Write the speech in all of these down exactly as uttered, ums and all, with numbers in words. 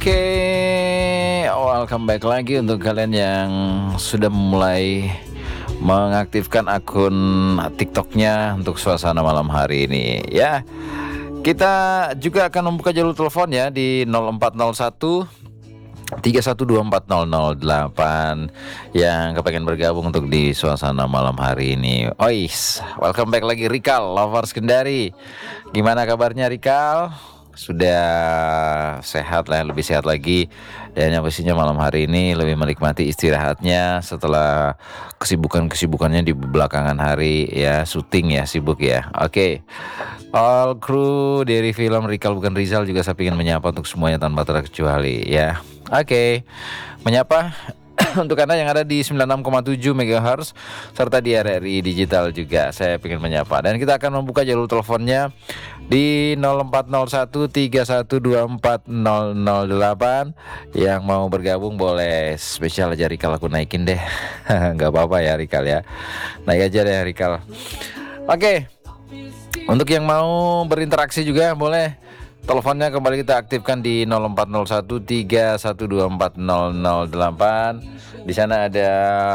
Oke, welcome back lagi untuk kalian yang sudah mulai mengaktifkan akun TikToknya untuk suasana malam hari ini ya. Kita juga akan membuka jalur telepon ya di nol empat nol satu tiga satu dua empat nol nol delapan yang kepengen bergabung untuk di suasana malam hari ini. Ois, welcome back lagi Rikal Lovers Kendari. Gimana kabarnya Rikal? Sudah sehat lah, lebih sehat lagi. Dan yang pastinya malam hari ini lebih menikmati istirahatnya setelah kesibukan-kesibukannya di belakangan hari ya, syuting ya, sibuk ya. Oke, okay. All kru dari film Rikal Bukan Rizal juga saya ingin menyapa untuk semuanya tanpa terkecuali ya. Oke, okay. Menyapa untuk Anda yang ada di sembilan puluh enam koma tujuh megahertz serta di R R I Digital juga saya ingin menyapa. Dan kita akan membuka jalur teleponnya di nol empat nol satu tiga satu dua empat nol nol delapan. Yang mau bergabung boleh, spesial aja Rikal aku naikin deh. Gak apa-apa ya Rikal ya, naik aja deh Rikal. Oke, okay. Untuk yang mau berinteraksi juga boleh, teleponnya kembali kita aktifkan di nol empat nol satu tiga satu dua empat nol nol delapan. Di sana ada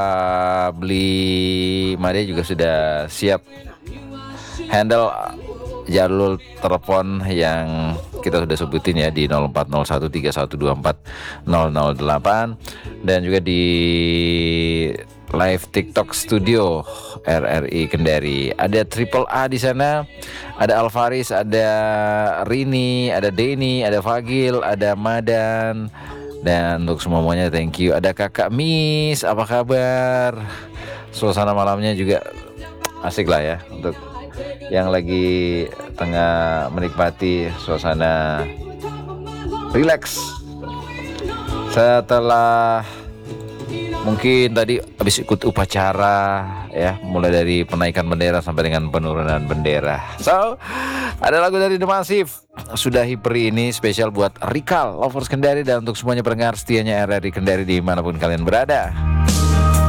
Beli Maria juga sudah siap handle jalur telepon yang kita sudah sebutin ya di nol empat nol satu tiga satu dua empat nol nol delapan, dan juga di live TikTok Studio R R I Kendari. Ada Triple A di sana, ada Alvaris, ada Rini, ada Denny, ada Fagil, ada Madan. Dan untuk semuanya thank you. Ada Kakak Miss, apa kabar? Suasana malamnya juga asik lah ya untuk yang lagi tengah menikmati suasana relax setelah mungkin tadi habis ikut upacara ya, mulai dari penaikan bendera sampai dengan penurunan bendera. So, ada lagu dari The Massive, Sudah Hiperi, ini spesial buat Rikal Lovers Kendari dan untuk semuanya pendengar setianya R R I Kendari dimanapun kalian berada.